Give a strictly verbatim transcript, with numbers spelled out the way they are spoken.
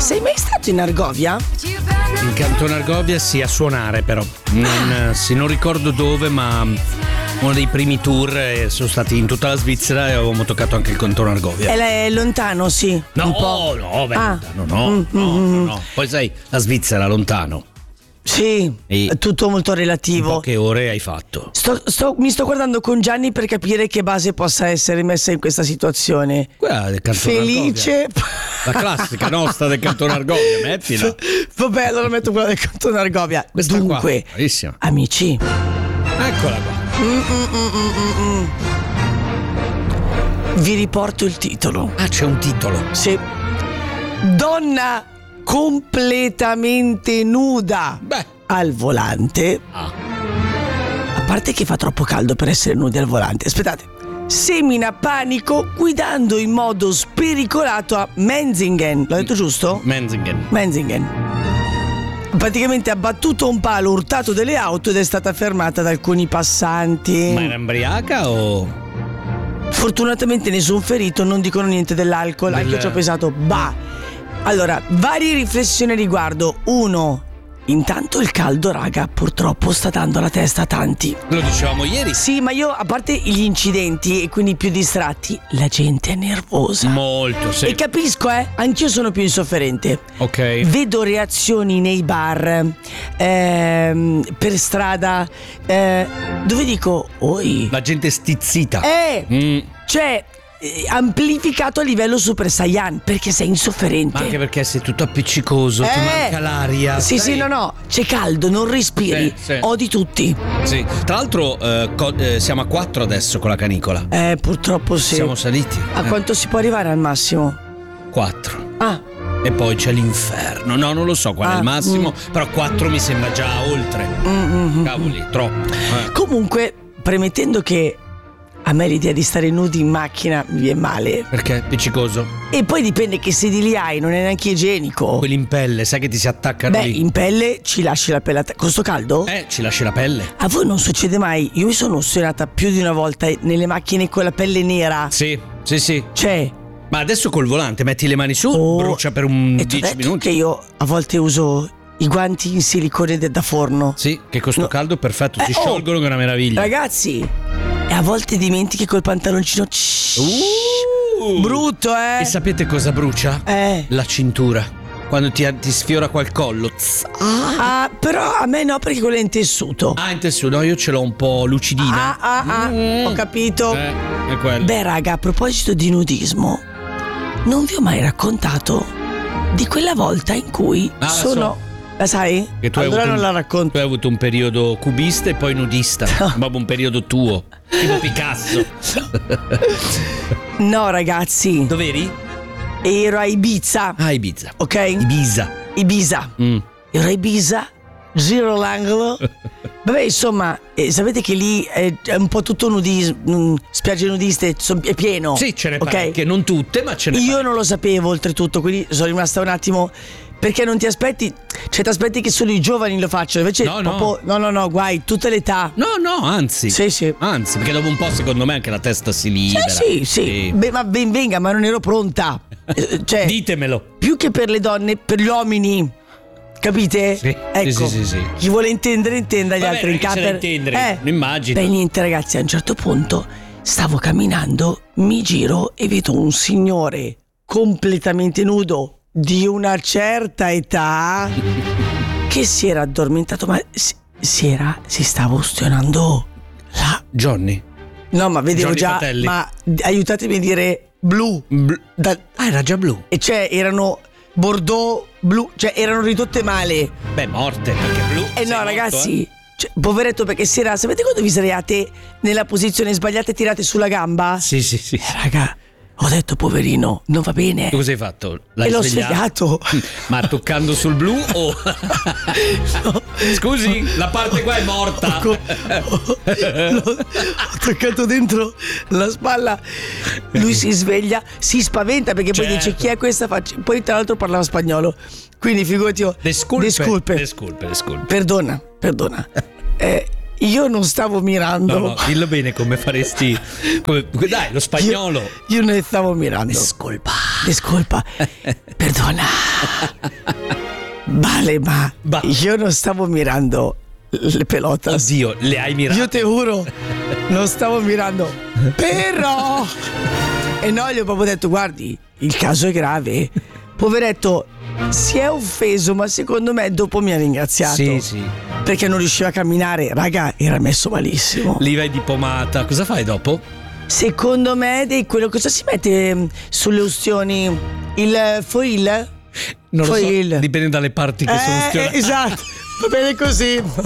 sei mai stato in Argovia? In Cantone Argovia sì, a suonare però. Non, sì, non ricordo dove, ma uno dei primi tour eh, sono stati in tutta la Svizzera e avevamo toccato anche il Cantone Argovia. È lontano, sì. No, un po'. no, beh, Ah. lontano, no, Mm, no, mm, no, no. Poi sai, la Svizzera lontano. Sì, E è tutto molto In relativo. poche ore hai fatto. Sto, sto- mi sto guardando con Gianni per capire che base possa essere messa in questa situazione. Quella del Cantone Felice. Argovia. La classica nostra del Cantone Argovia, mettila. Vabbè, allora metto quella del Cantone Argovia. Questa qua, Dunque, bravissima. amici, Eccola qua. mm, mm, mm, mm, mm. vi riporto il titolo. Ah, c'è un titolo. Sì. Donna completamente nuda Beh. al volante. Ah. A parte che fa troppo caldo per essere nudi al volante. Aspettate. Semina panico guidando in modo spericolato a Menzingen. L'ho detto giusto? Menzingen. Menzingen. Praticamente ha battuto un palo, urtato delle auto ed è stata fermata da alcuni passanti. Ma era embriaca o? Fortunatamente nessun ferito, non dicono niente dell'alcol, Del- anche ci ho pensato, bah. Allora, varie riflessioni a riguardo. Uno, intanto il caldo, raga, purtroppo sta dando la testa a tanti. Lo dicevamo ieri. Sì, ma io, a parte gli incidenti e quindi più distratti, la gente è nervosa. Molto, sì. E capisco, eh, anch'io sono più insofferente. Ok. Vedo reazioni nei bar, ehm, per strada, eh, dove dico, oi, La gente stizzita. eh, Mm. cioè, eh, amplificato a livello super saiyan, perché sei insofferente. Ma anche perché sei tutto appiccicoso, ti Eh. manca l'aria. Sì, sai? sì, no, no, c'è caldo, non respiri, Sì, sì. odi tutti. Sì. Tra l'altro eh, co- eh, siamo a quattro adesso con la canicola. Eh, purtroppo sì. Siamo saliti. A Eh, quanto si può arrivare al massimo? quattro. Ah, E poi c'è l'inferno. No, non lo so qual è Ah, il massimo, però quattro mi sembra già oltre. mm, mm, mm. Cavoli, troppo. Eh. Comunque, premettendo che a me l'idea di stare nudi in macchina mi viene male. Perché? Appiccicoso? E poi dipende che sedili hai, non è neanche igienico. Quelli in pelle, sai che ti si attaccano Beh, lì? in pelle ci lasci la pelle a te. Con sto caldo? Eh, ci lasci la pelle. A voi non succede mai? Io mi sono ostinata più di una volta nelle macchine con la pelle nera. Sì, sì, sì. Cioè, Ma adesso col volante metti le mani su, oh, brucia per un e t'ho dieci detto minuti. che io a volte uso i guanti in silicone de- da forno. Sì, che con sto No. caldo perfetto, si Eh, oh, sciolgono che è una meraviglia. Ragazzi, e a volte dimentichi col pantaloncino. Shhh, Uh. brutto, eh? E sapete cosa brucia? Eh. La cintura. Quando ti, ti sfiora qua il collo. Tss. Ah, però a me no, perché quello è in tessuto. Ah, in tessuto, no, io ce l'ho un po' lucidina. Ah, ah, ah, Mm. ho capito. Eh, è quello. Beh, raga, a proposito di nudismo, non vi ho mai raccontato di quella volta in cui Ah, la sono. La sai? Che tu hai Allora avuto non un- la racconto. Tu hai avuto un periodo cubista e poi nudista. Proprio un periodo tuo. Tipo Picasso. No, ragazzi, Dov'eri? ero a Ibiza, Ah, Ibiza. ok? Ibiza. Ibiza. Mm. Ero a Ibiza, giro l'angolo. Vabbè, insomma, eh, sapete che lì è, è un po' tutto nudismo, spiagge nudiste, son- è pieno. Sì, ce ne ok? parecchie, non tutte, ma ce ne Io parecchie. non lo sapevo oltretutto, quindi sono rimasta un attimo. Perché non ti aspetti, cioè ti aspetti che solo i giovani lo facciano, invece No, no. proprio, no, no, no, guai, tutte le età. No, no, anzi. Sì, sì. Anzi, perché dopo un po' secondo me anche la testa si libera. Sì, sì, sì. Beh, ma ben venga, ma non ero pronta. Eh, cioè, Ditemelo. più che per le donne, per gli uomini. Capite? Sì, Ecco. sì, sì, sì, sì. Chi vuole intendere, intenda, gli Vabbè, altri in non è che c'è da camper. intendere, lo immagino. Beh, niente, ragazzi, a un certo punto stavo camminando, mi giro e vedo un signore completamente nudo di una certa età che si era addormentato, ma si, si era si stava ustionando la. Johnny. No, ma vedevo Johnny già, Fratelli. ma aiutatemi a dire blu. Bl- Da- ah, era già blu. e cioè erano bordeaux blu, cioè erano ridotte male. Beh, morte, perché blu. E sei no, morto, ragazzi, eh? cioè, poveretto, perché si era. Sapete quando vi sdraiate nella posizione sbagliata e tirate sulla gamba? Sì, sì, sì. Eh, raga, ho detto poverino, non va bene. Tu cosa hai fatto? L'hai E l'ho svegliato? svegliato. Ma toccando sul blu o. Scusi, la parte qua è morta. Co- L'ho- ho toccato dentro la spalla. Lui si sveglia, si spaventa perché poi Certo. dice chi è questa faccia. Poi tra l'altro parlava spagnolo. Quindi figurati io. Disculpe. Disculpe. Disculpe, disculpe. Perdona, perdona. Eh, io non stavo mirando. No, no, dillo bene come faresti. Come, dai, lo spagnolo. Io, io non stavo mirando. Discolpa. Discolpa. Perdona. Vale, ma Ba- io non stavo mirando le pelotas. Oddio, le hai mirate. Io te giuro, non stavo mirando. Però. E no, gli ho proprio detto: guardi, il caso è grave. Poveretto, si è offeso, ma secondo me dopo mi ha ringraziato. Sì, sì. Perché non riusciva a camminare. Raga, era messo malissimo. Lì vai di pomata. Cosa fai dopo? Secondo me, di quello cosa si mette sulle ustioni? Il foil? Non lo Foil. so, dipende dalle parti che sono Eh, ustionate. esatto, va bene così.